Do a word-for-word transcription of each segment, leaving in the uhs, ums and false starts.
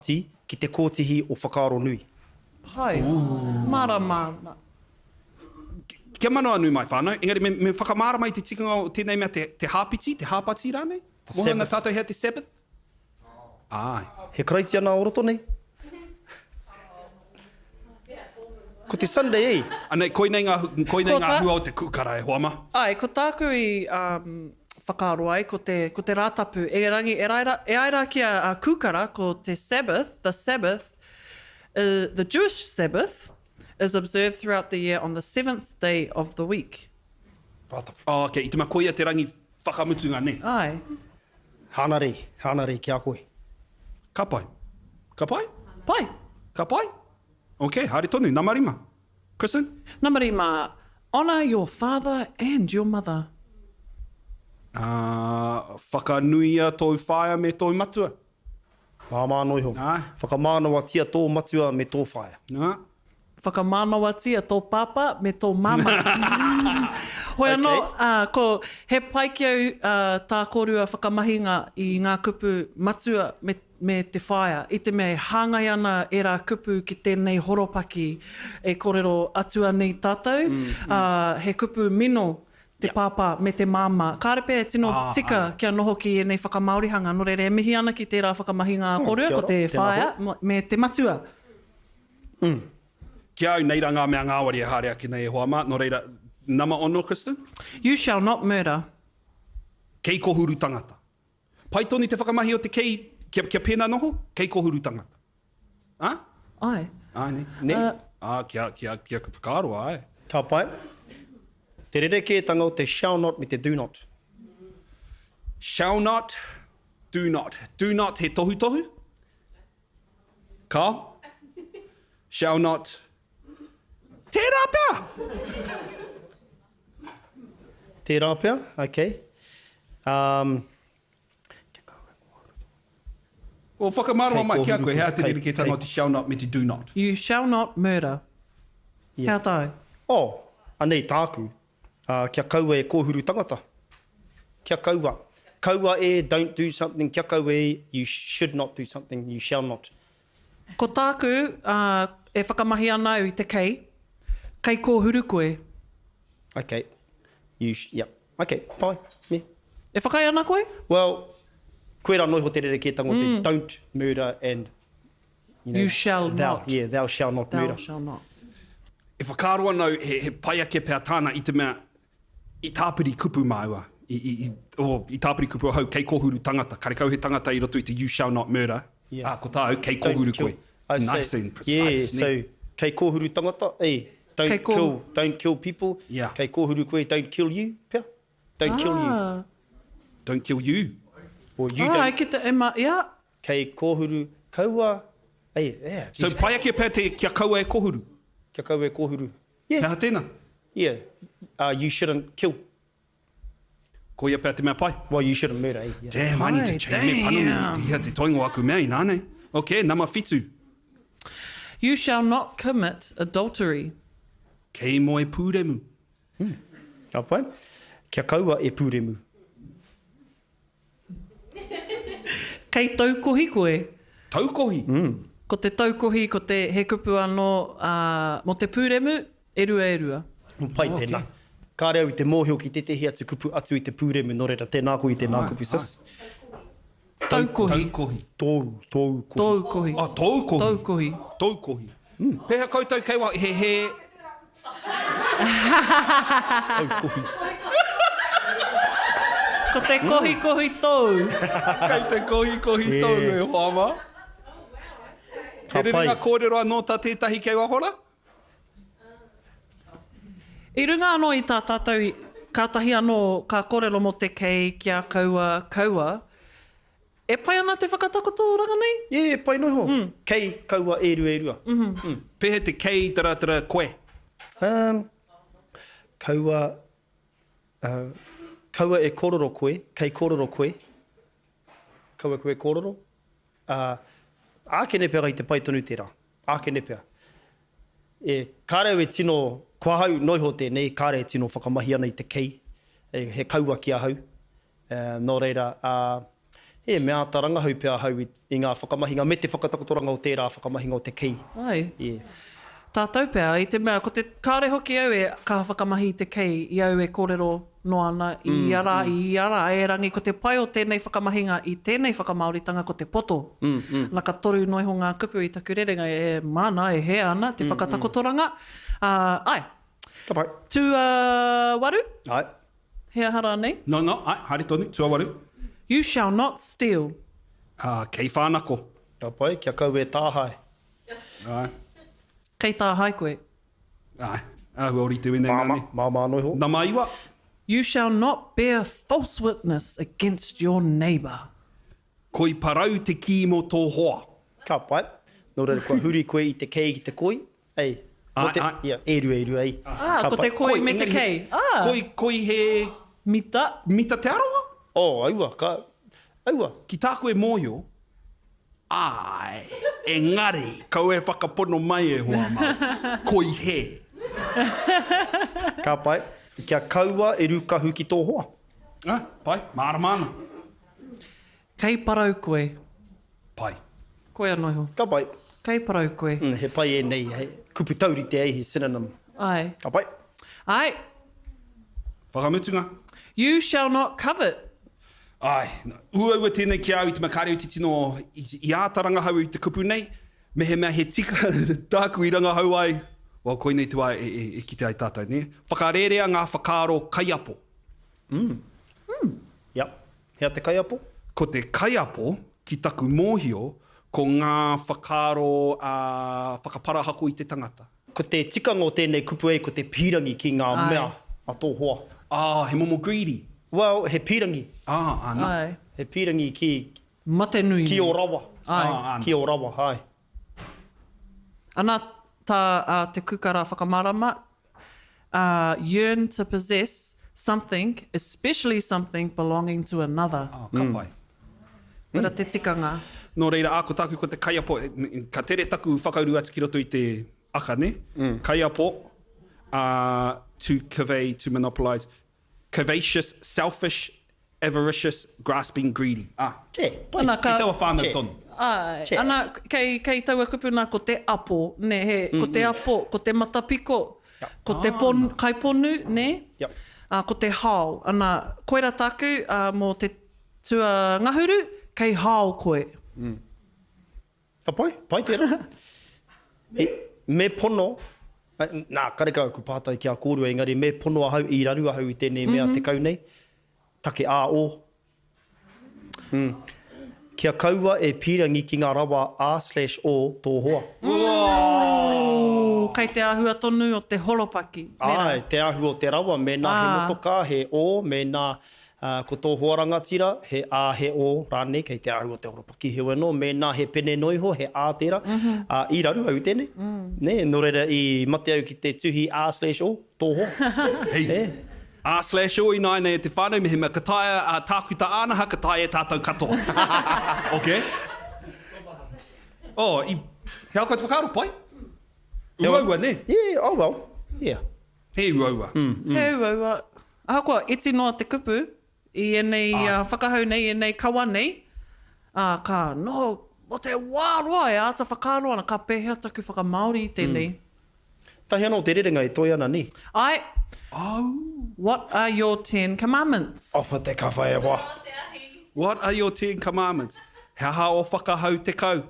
ki te kōtihi o whakaaro nui. Pai, mara mana. Kia manoa nui mai whānau, engari me, me whakamara mai te tikanga o tēnei mea te, te hāpiti, te hāpati rānei? Mohana tātou hea te Sabbath? Ai. He karaiti ana o roto nei. Ko te Sunday, ei? Anei, koinei ngā, koinei ngā hua o te kukara e hoama. Ai, ko tāku i um, whakaaro ai, ko te, ko te rātapu. E rangi, e aira, e aira ki a, a kukara, ko te Sabbath, the Sabbath, uh, the Jewish Sabbath, is observed throughout the year on the seventh day of the week. Rātapu. Oh, okay, i te makoia te rangi whakamutunga ne. Ai. Hāna rei, hāna rei ki a koe. Ka pai. Ka pai? Pai. Ka pai? Okay, haere tonu, nā marima. Kristen? Namarima, honour your father and your mother. Uh, whakanuia tōu whaia me tōu matua. Māmā noi ho. Ai. Whakamānawa tia tō matua me tō whaia. Nā. Whakamānawa tia tō papa me tō mama. Hoi Okay. anō, uh, ko he paikiau uh, tā korua whakamahinga i ngā kupu matua me, me te whaia. I te mea hāngai ana e rā kupu ki tēnei horopaki e kōrero atua nei tātou. Mm, mm. Uh, he kupu mino te yep. papa me te mama. Kārepe e tino Ah, tika ah. kia noho ki e nei whakamaurihanga. No reire e mihi ana ki tērā whakamahinga Oh, korua kia ko ora, te tēnā whaia mo- me te matua. Kia au nei ra ngā mea ngāwari e hārea ki nei e hoama. No reira, nama ono, Kristen? You shall not murder. Kei kohuru tangata. Pai toni te whakamahi o te kei, kia, kia pēnā noho? Kei kohuru tangata. Ah? Ai. Ai, ne. Ne? Uh, Ah, kia, kia, kia whakaroa, ai. Ka pai. Te rerekētanga o te shall not me te do not. Shall not, do not. Do not he tohu tohu? Ka? Shall not. Tērā pēr! Tērā pia, okay. Um, Well, whakamaroa Kei mai kia kohuru koe, hea te kei- rerekētanga o kei- te shall not me te do not. You shall not murder. Yeah. Kia tau. oh, anei tāku. Uh, kia kaua e kōhuru tangata. Kia kaua. Kaua e don't do something, kia kaua e you should not do something, you shall not. Ko tāku uh, e whakamahi ana i te kei. Kei kōhuru koe. Okay. You sh- yep. Okay, pai. Yeah. E whakai ana koe? Well, koe rā noi ho te rerekētanga o te don't murder and you, know, You shall thou, not. Yeah, thou shall not Thou murder. shall not. E whakaroa nau, he, he pai ake pēr tāna i te mea, i tāpiri kupu māua, i, i, i, o, i tāpiri kupu hau, kei kohuru tangata, karekau he tangata i roto i te you shall not murder, Yeah. ah, ko tāu, kei Don't kohuru kill. koe. Oh, Nice so, and precise. Yeah, ne? so kei kōhuru tangata, ei, don't Kei kō- kill, don't kill people. Yeah. Kei kōhuru koe, don't kill you, pia. Don't kill you. Ah. Don't kill you. Or you ah, don't. e ki te e ma, ia. Kei kōhuru kaua, ei, yeah. So geez, pai ake pēr te kia kaua e kohuru. kia kaua e kōhuru. Yeah, Pēha tēnā. yeah. Uh, you shouldn't kill. Ko ia pēr te mea pai. Well, you shouldn't murder, eh? Yeah. Damn, I need to Ai, change me panu damn. ni te, te toingo aku mea i nāne. Okay, nama fitu. You shall not commit adultery. Kei moe pūremu. Ka pai. Kia kaua e pūremu. Kei taukohi koe. Taukohi. Mm. Ko te taukohi, ko te he kupu anō uh, mo te pūremu, e rua e rua. Pai Oh, tēnā. okay. Ka reo i te mōhio ki te tehi atu kupu atu i te pūremu, no reira tēnā koe i tēnā Ai, kupu sis. Taukohi. Taukohi. Tō, tō, ko. Taukohi. Oh, taukohi. Taukohi. Taukohi. Mm. Pēha koutou kei wa, he he. Taukohi. Ko te kohi kohi tau. Kei te kohi kohi Yeah. tau e hoama. Ka He pai. ringa kōrero anō tā tētahi kei wahora? I runga anō i tā tātou, i- kātahi anō ka kōrero mo te kei kia kaua kaua. E pai ana te whakatakoto ranga nei? Yeah, pai noi ho. Mm. Kei kaua e rua e rua. Mm. Pehe te kei tara tara koe. Um, kaua, uh, kaua e kororo koe, kei kororo koe. Kaua koe kororo. Uh, ākene pēra i te pai tonu tērā. Ākene pēra. E, kāreo e tino, kua hau noiho tēnei, kāreo e tino whakamahi ana i te kei. E, he kaua kia hau. Uh, nō reira, uh, E mea taranga hau pia hau i, i ngā whakamahinga, me te whakatakotoranga o tērā whakamahinga o te kei. Ai. Yeah. Tātou pēr, i te mea, ko te kāre hoki au e ka whakamahi te kei, i au e kōrero no ana, i mm, ara, mm. i ara, e rangi, ko te pai o tēnei whakamahinga, i tēnei whakamauritanga ko te poto. Mm, mm. Nā ka toru noi ho ngā kupu i taku rerenga, e mana, e hea ana, te whakatakotoranga. Uh, ai, Ka pai. tū uh, waru, Ai. hea hara nei. No, no, ai, haere tonu, tuawaru. You shall not steal. Uh, kei whānako. Ka pai, kia kau e tāhai. Ai, Kei tā hai koe. ai, au ori tu ene Māma, mani. māma anoi ho. Nā maiwa. You shall not bear false witness against your neighbour. Koi parau te kīmo tō hoa. Ka pai. Nō reira kua huri koe i te kei ki te koi. Ei. Ko Ai, te, ai. ia, eru, eru, ei. Ah, Ka ko te pai. koi me te he- kei. Ah, Koi, koi he mita. mita te aroa. Oh, aua, ka... Aua. Ki tā koe mōio, ai, engari, kau e whakapono mai e hoa mā. Koi he. Ka pai. Kia kaua e rukahu ki tō hoa. Ah, pai, māra mana. Kei parau koe. Pai. Koe anoi ho. Ka pai. Kei parau koe. Mm, he pai e nei, he kupu tauri te ei, he synonym. Ai. Ka pai. Ai. Whakamutunga. You shall not covet. Ai, ua ua tēnei ki au i te makare o te tino i, i ātaranga hau i te kupu nei, me he mea he tika tāku i ranga hau ai. Wa koe nei tua e, e, e ki te ai tātai, ne? Whakarerea ngā whakaaro kaiapo. Yep. Hea te kaiapo? Ko te kaiapo ki taku mōhio ko ngā whakaaro uh, whakaparahako i te tangata. Ko te tikanga o tēnei kupu ei, ko te pirangi ki ngā Ai. mea a tō hoa. Ah, he momo greedy. Well, he pirangi. Ah, ana. Ai. He pirangi ki, Mate nui. ki o rawa. Ai. Ah, ana. Ki o rawa, hai. Ana tā uh, te kukara whakamarama, uh, yearn to possess something, especially something belonging to another. Ah, ka pai. Ura te tikanga. Nō reira, āko tāku ko te kaiapo, e, ka tere taku whakauru atu ki roto i te aka, ne? Mm. Kaiapo, uh, to convey, to monopolize. Curvaceous, selfish, avaricious, grasping, greedy. Ah, Che, pai. Ana ki taua whānau Che. tonu. Ai. Che. Ana, kei, kei taua kupuna ko te apo, ne, he, ko te apo, ko te matapiko, ko te pon, kaiponu, ne? Yep. Uh, ko te hao. Ana, koera taku, uh, mō te tua ngahuru, kei hao koe. Ka pai, pai tērā. e, me pono, eh, nā, kareka ku pātai ki a kōrua, engari me pono ahau, i raru ahau i tēnei mea te kau nei, take a o. Mm. Kia kaua e pirangi ki ngā rawa a slash o tō hoa. Oh, kei te āhua tonu o te horopaki. Ai, te ahu o te rawa, me nā he Ah. motoka, he o, me nā uh, ko tō hoaranga tira, he a, he o, rāne, kei te ahu o te horopaki he weno, me nā he pene noiho, he a tērā, mm-hmm. uh, i raru au tēnei. Mm. Ne, no reira i mate au ki te tuhi a slash o, tō hoa. Hei, e, a slash o i nai nei te whānau, me he mea kataia a tākuta ānaha, kataia e tātou katoa. Ok? Oh, i, hea koe te whakaaro pai? Uaua, ne? Yeah, oh well, yeah. He uaua. Mm. He ua, ahakoa, iti noa te kupu, i enei ah. uh, whakahau nei, enei kawa nei, uh, ka no, o te wāroa e āta whakaroa, na ka pēhea taku whakamaori i tēnei. Mm. Tahi anō te rerenga i toi ana ni. Ai, Oh. what are your ten commandments? Awha te ka whae hoa. What are your ten commandments? He aha o whakahau te kau.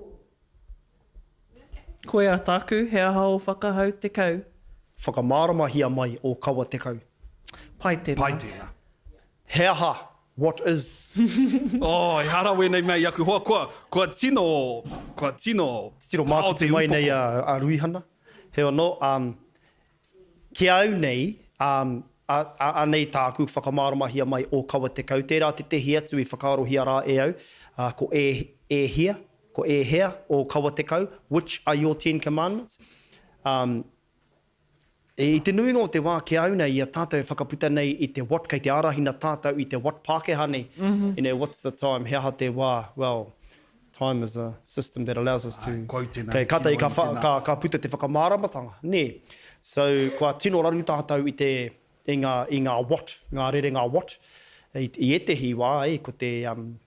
Koe a taku, he aha o whakahau te kau. Whakamārama hia mai o kaua te kau. Pai tēnā. Pai tēnā. He aha, what is? Oh, e hara wēnei mea iaku hoa, kua, kua tino, kua tino. Tiro pao mātuti te mai upoko. nei a, a ruihana. He ono, um, ki au nei, um, a, a, a nei tāku whakamārama hia mai o kaua te kau. Tērā te tehi atu i whakaaro hia rā e au, uh, ko e, e hia, ko e hea o kaua te kau. Which are your ten commandments? Um, e, I te nuinga o te wā ki au nei, i a tātou whakaputa nei i te what, kei te arahina tātou i te what Pākehā nei. Mm-hmm. You know, what's the time? Hea ha te wā, well, time is a system that allows us to... Ai, koe tēnā, Kei kata i ka, ki wha, tēnā. ka, ka puta te whakamāramatanga. Ne. So, kua tino raru tātou i te i ngā, i ngā what, ngā rere ngā what. I, i e te hiwa, e, ko te, um,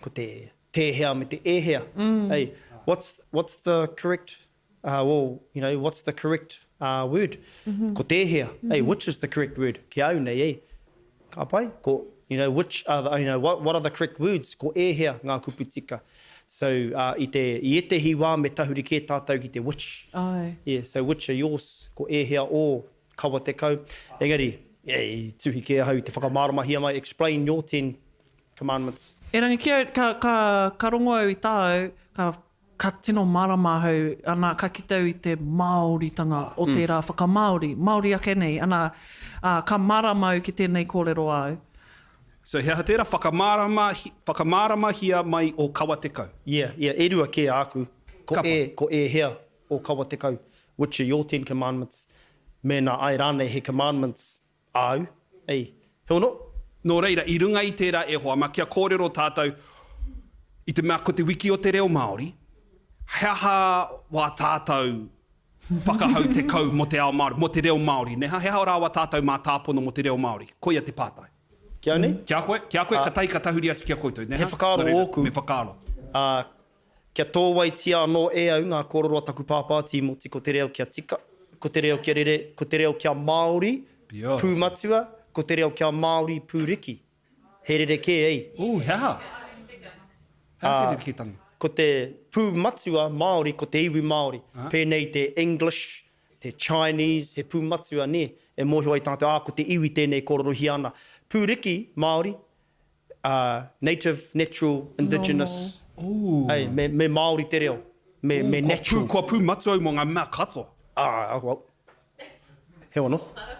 ko te te hea me te e hea. Mm. Hey, what's, what's the correct, uh, well, you know, what's the correct uh, word? Mm-hmm. Ko te hea. Mm-hmm. Hey, which is the correct word? Ki au nei, eh? Ka pai? Ko, you know, which are the, you know, what, what are the correct words? Ko e hea ngā kupu tika. So, uh, i te, i ete hi wā me tahuri ke tātou ki te which. Ai. Yeah, so which are yours? Ko e hea o kawa te kau. Engari, yeah, i tuhi ke hau te whakamārama hia mai. Explain your ten commandments. E rangi kia, ka, ka, ka rongo au i tāu, ka, ka tino marama hau, ana ka kitau i te Māoritanga o te mm. rā whakamāori. Māori ake nei, ana uh, ka marama au ki tēnei kōrero au. So hea tērā whakamārama, whakamārama hia mai o kawa te kau. Yeah, yeah, e rua ke aku. Ko Kapa. e, ko e hea o kawa te kau. Which are your ten commandments? Mēnā ai rānei he commandments au. Ei, he ono? Nō reira, i runga i tērā e hoa, ma kia kōrero tātou, i te mea ko te wiki o te reo Māori, heaha wā tātou whakahau te kau mo te ao Māori, mo te reo Māori, neha, heha rā wā tātou mā tāpono mo te reo Māori. Koia te pātai. Kia nei? Kia koe, kia koe, uh, ka tai ka tahuri atu kia koutou, neha? He whakaaro ōku. Me whakaaro. Uh, kia tōwai tia anō e au ngā kōrero taku pāpāti moti ko te reo kia tika, ko te reo kia rere, ko te reo kia Māori, Beautiful. pūmatua, ko te reo kia Māori pūriki. He rere ke ei. Ooh, heha. Heha Ah. te rere ke tangi. Ko te pūmatua Māori, ko te iwi Māori. Ah. Pēnei te English, te Chinese, he pūmatua ne. E mōhio ai tātou, ah, ko te iwi tēnei kōrero hi ana. Pūriki Māori, uh, native, natural, indigenous. Ooh. Hey, me, me Māori te reo. Me, me Kua natural. pū, kua pū matu au mo ngā mea katoa. Ah, well. He ono.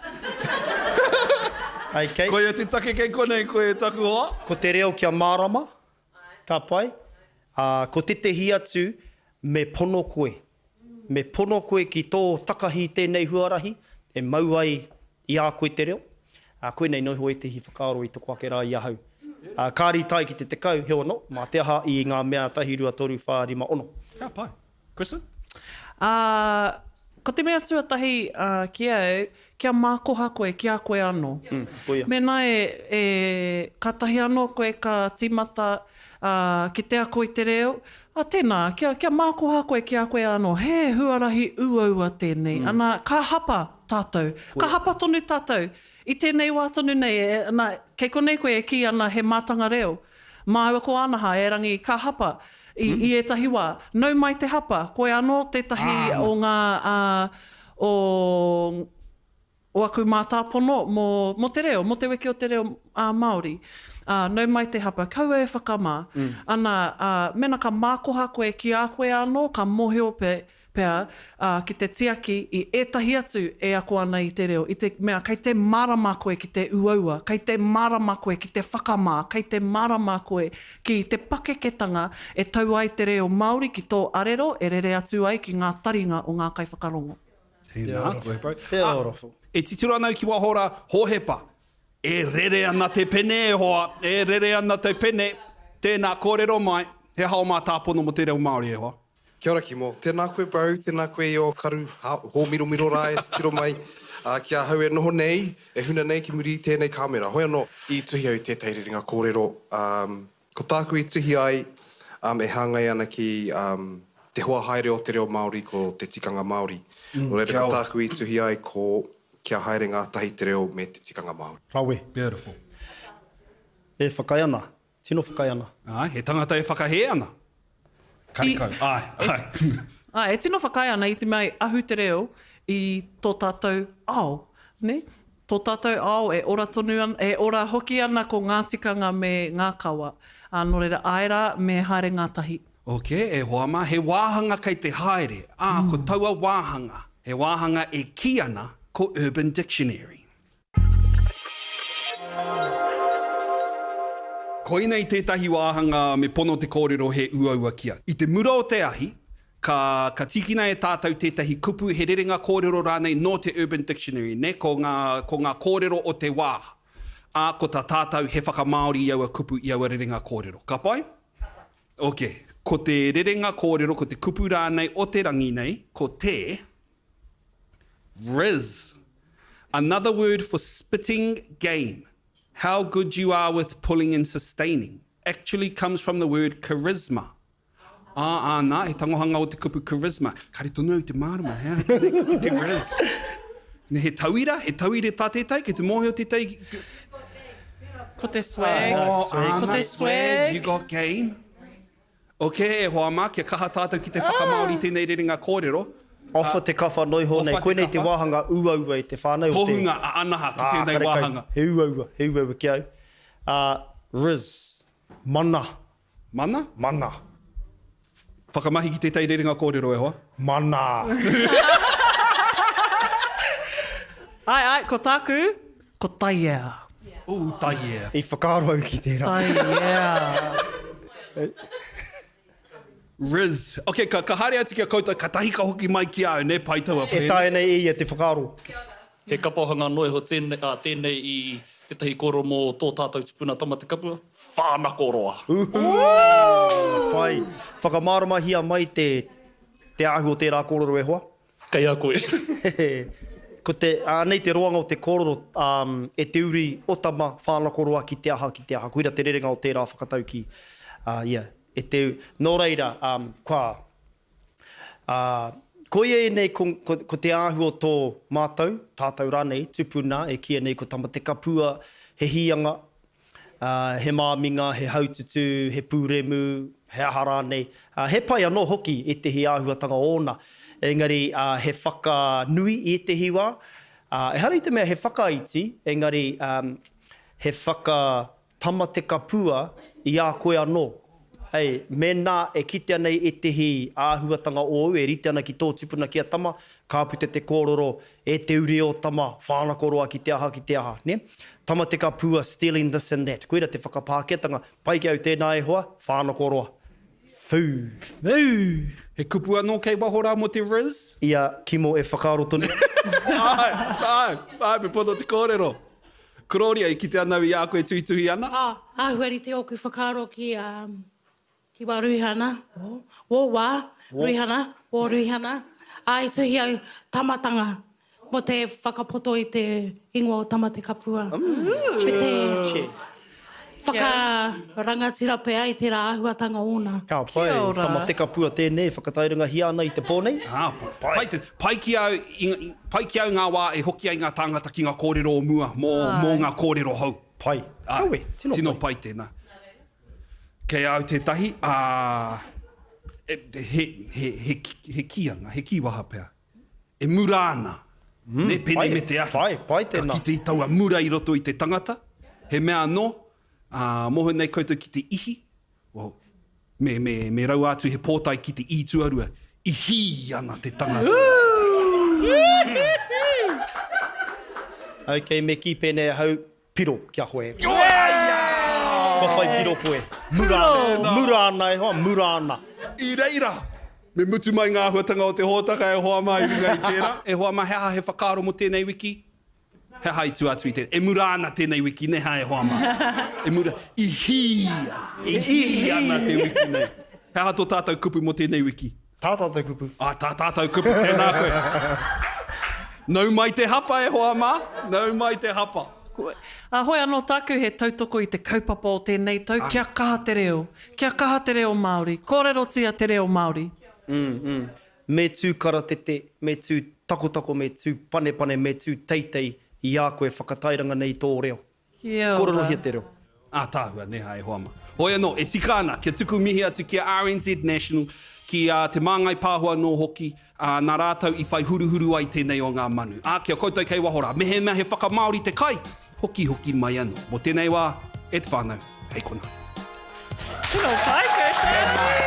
Ai, kei. Koia te take kei konei, koe taku hoa. Ko te reo kia mārama, ka pai. Uh, ko te te hi atu, me pono koe. Me pono koe ki tō takahi tēnei huarahi, e mau ai i a koe te reo. Uh, koe nei noho e te hi whakaaro i toko ake rā i ahau. Uh, kāri tai ki te tekau, he ono, mā te aha i ngā mea tahi rua toru whā rima ono. Kia pai. Kristen? Uh, ko te mea tuatahi uh, ki au, kia mākoha koe, kia koe anō. Mm, puia. Mēnā e, e ka tahi anō koe ka timata uh, ki te ako i te reo, a tēnā, kia, kia mākoha koe, kia koe anō, he huarahi uaua tēnei, mm. ana ka hapa tātou, Puia. Ka hapa tonu tātou, i tēnei wā tonu nei, e, ana, kei konei koe e ki ana he mātanga reo, māua ko anaha e rangi ka hapa, I, mm. i etahi wā. Nau mai te hapa, koe anō tētahi ah. o ngā, uh, o, o aku mātāpono mo, mo te reo, mo te wiki o te reo uh, Māori. Uh, nau mai te hapa, kau e whakamā. Mm. Ana, uh, mena ka mākoha koe ki a koe anō, ka moheo pe, pea, uh, ki te tiaki i etahi atu e ako ana i te reo. I te mea, kei te marama koe ki te uaua, kei te marama koe ki te whakamā, kei te marama koe ki te pakeketanga e tau ai te reo Māori ki tō arero e rere atu ai ki ngā taringa o ngā kai whakarongo. Tēnā koe, bro. He orofu. E titiro anau ki wahora, hohepa. E rere ana te pene e hoa, e rere ana te pene, tēnā kōrero mai, he hao mā tāpono mo te reo Māori e hoa. Kia ora Kimo. Tēnā koe, bro. Tēnā koe i o karu ha, hō miro miro rā e tiro mai. Uh, kia hau e noho nei, e huna nei ki muri tēnei kāmera. Hoi anō i tuhi au tētai rerenga kōrero. Um, ko tāku i tuhi ai um, e hāngai ana ki um, te hoa haere o te reo Māori ko te tikanga Māori. Mm, no reira ko tāku i tuhi ai ko kia haere ngā tahi te reo me te tikanga Māori. Rawe. Beautiful. E whakai ana. Tino whakai ana. Ai, he tangata e whakahe ana. Karikau. I- Ai, ai. Ah, e tino whakai ana i te mai ahu te reo i tō tātou ao, ne? Tō tātou ao e ora tonu ana, e ora hoki ana ko ngā tikanga me ngā kawa. Ah, no reira aera me haere ngā tahi. Ok, e hoa mā, he wāhanga kei te haere. Ah, mm. ko taua wāhanga. He wāhanga e ki ana ko Urban Dictionary. Koina i tētahi wāhanga me pono te kōrero he uaua kia. I te mura o te ahi, ka, ka tikina e tātou tētahi kupu he rerenga kōrero rānei no te Urban Dictionary, ne? Ko ngā, ko ngā kōrero o te wā. A ko tā tātou he whakamaori i aua kupu i aua rerenga kōrero. Ka pai? Ok, ko te rerenga kōrero, ko te kupu rānei o te rangi nei, ko te Riz. Another word for spitting game. How good you are with pulling and sustaining. actually comes from the word charisma. Ah, ah, nā, he tangohanga o te kupu charisma. Kare tono i te mārama, hea, kare kupu te riz. Ne he tauira, he tauira tā te tai, ke te mohe o te tai. Ko te swag. Oh, Ko ana, te swag. You got game. Ok, e hoa mā, kia kaha tātou ki te whakamaori tēnei rerenga kōrero. Ofa te kawha noiho nei, Ofa te koe nei te kawha. wāhanga ua-ua i te whānau. o te- Tohunga a anaha ki Ah, tēnei kare kau. wāhanga. He ua-ua, he ua-ua ki au. Uh, Riz, mana, Mana? mana, Whakamahi ki te tai rerenga kōrero e hoa. mana. Ai, ai, ko tāku, ko taia. Ooh, tai ea. I whakaaro au ki tērā. Taia. Riz. Ok, ka, ka haere atu kia koutou, ka tahi ka hoki mai ki au, ne, paitaua. E tae nei i e te whakaaro. He kapohanga noi ho tēnei, a, tēnei i tētahi koro mō tō tātou tupuna tamate kapua. Whānakoroa. Pai, whakamārama hia mai te, te ahu o tērā kōrero e hoa. Kei a koe. Ko te, uh, nei te roanga o te kōrero um, e te uri o tama whānakoroa ki te aha, ki te aha. Kuira te rerenga o tērā whakatau ki, uh, yeah, e te, nō reira, um, kua, uh, ko ia e nei ko, ko, ko te ahu o tō mātou, tātou rānei, tupuna, e kia nei ko tama te kapua, he hianga, uh, he māminga, he haututu, he pūremu, he aha rānei. Uh, he pai anō hoki e te he āhuatanga ōna. Engari, uh, he whakanui i te hiwa. Uh, e hari te mea he whakaiti, engari, um, he whakatama te kapua i a koe anō. Hei, mena e kite ana i te hi āhuatanga o au, e rite ana ki tō tupuna ki a tama, ka pute te kōrero, e te uri o tama, whānakoroa ki te aha, ki te aha, ne? Tama te kapua, stealing this and that. Koira te whakapāketanga, pai ki au tēnā e hoa, whānakoroa. Fū. Fū. He kupu anō kei wahora mo te Riz? Ia, kimo e whakaaro tonu. ai, ai, ai, me poto te kōrero. Kororia, i kite ana i a koe tui tui ana. Ah, ahuari te oku whakaro ki, um, ki wā ruihana. O, o wā, ruihana, o ruihana. Ai tuhi au tamatanga mo te whakapoto i te ingoa o tamate kapua. Mm. Me te whakarangatira pea i te rā ahuatanga ona. Ka pai, Kia ora. tama te kapua tēnei, whakatairanga hi ana i te pōnei. Ah, pai, te, pai, ki au, i, i- pai ki au ngā wā e hoki ai ngā tāngata ki ngā kōrero o mua, mō, mō ngā kōrero hau. Pai. Ah, Aue, tino, tino pai. pai tēnā. Kei au tētahi, uh, e, he, he, he, he kianga, he kiwaha pea. E murāna. Mm, ne, pene pai, me te ahi. pai, pai tēnā. Ka ki te taua mura i roto i te tangata. He mea anō, uh, moho nei koutou ki te ihi. Well, me, me, me rau atu he pōtai ki te i tuarua. Ihi ana te tangata. Ok, me ki pēnei hau, piro kia hoe. Ka whai piro koe. Murāna, murāna e hoa, murāna. I reira! Me mutu mai ngā huatanga o te hōtaka e hoa mai runga i tērā. E hoa mai heha he whakaaro mo tēnei wiki. He hai tu atu i tēnei. E murāna tēnei wiki, ne hae hoa mai. E mura, i hia, i hia ana te wiki nei. Heha tō tātou kupu mo tēnei wiki. Tātātou kupu. Ah, tā tātou kupu tēnā koe. Nau mai te hapa e hoa mā. Nau mai te hapa. A hoi anō tāku he tautoko i te kaupapa o tēnei tau, kia kaha te reo. Kia kaha te reo Māori. Kōrero tia te reo Māori. Mm, mm. Me tū karatete, me tū takotako, me tū panepane, me tū teitei i a koe whakatairanga nei tō reo. Kia ora. Kōrero hia te reo. Ah, tāhua, ne hae hoa mā. Hoi anō, e tika ana, kia tuku mihi atu kia R N Z National, ki uh, te māngai pāhua nō hoki, uh, nā rātau i whai huruhuru ai tēnei o ngā manu. Ah, kia koutou kei wahora, mehe mea he whakamaori te kai, hoki hoki mai anō. Mo tēnei wā, e te whānau, hei kona. Tino pai, kei.